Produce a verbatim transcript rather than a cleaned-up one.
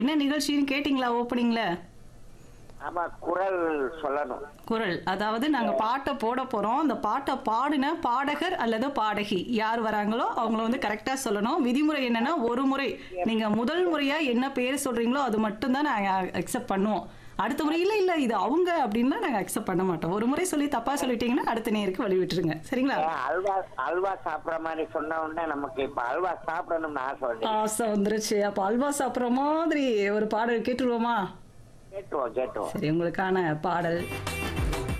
என்ன நிகழ்ச்சின்னு கேட்டிங்களா ஓப்பனிங்ல? ஆமா, குரல் சொல்லணும். குரல். அதாவது நாங்க பாட்ட போட போறோம். அந்த பாட்ட பாடுன பாடகர் அல்லது பாடகி யார் வராங்களோ அவங்கள வந்து கரெக்ட்டா சொல்லணும். விதிமுறை என்னன்னா, ஒரு முறை நீங்க முதல் முறையா என்ன பேர் சொல்றீங்களோ அது மட்டும் தான் நாங்க அக்செப்ட் பண்ணுவோம். அடுத்த முறை இல்ல இல்ல இது அவங்க அப்படின்னா நாங்க அக்செப்ட் பண்ண மாட்டோம். ஒரு முறை சொல்லி தப்பா சொல்லிட்டீங்கன்னா அடுத்த நேருக்கு வழி விட்டுருங்க. சரிங்களா? ஏன் அல்வா அல்வா சாப்பிடுற மாதிரி சொன்ன உடனே நமக்கு இப்ப அல்வா சாப்பிடணும்னு ஆசை வந்து ஆசை வந்துருச்சு. அப்ப அல்வா சாப்பிடுற மாதிரி ஒரு பாடல் கேட்டுருவோமா? கேட்டுவோம் கேட்டுவோம். சரி, உங்களுக்கான பாடல்